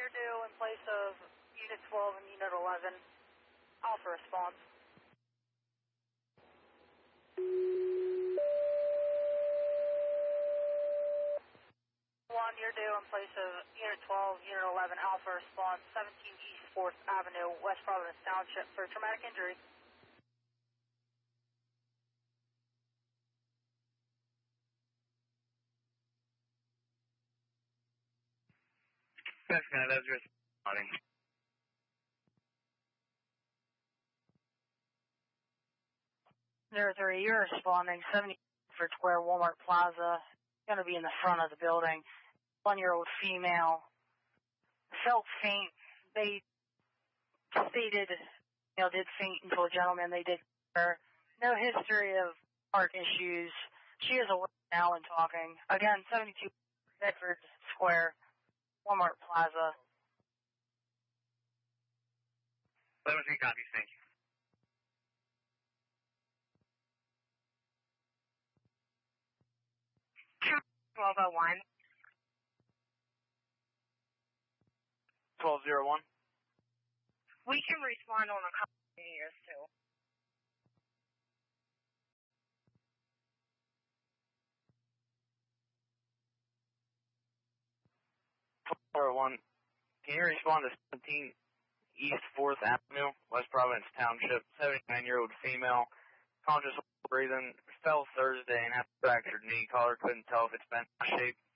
you're due in place of Unit 12 and Unit 11. Alpha response. 1, you're due in place of Unit 12, Unit 11, Alpha response, 17 East 4th Avenue, West Providence Township for traumatic injury. That's good, that's responding. 03, you're responding, 70 for Square, Walmart Plaza, going to be in the front of the building. 1-year-old female, felt faint. They stated, did faint until a gentleman. They did her. No history of heart issues. She is awake now and talking. Again, 72 Bedford Square, Walmart Plaza. 11 copies, thank you. 1201. 1201. We can respond on a couple of years too. Can you respond to 17 East 4th Avenue, West Providence Township, 79-year-old female, conscious breathing, fell Thursday and had a fractured knee. Caller couldn't tell if it's been in shape.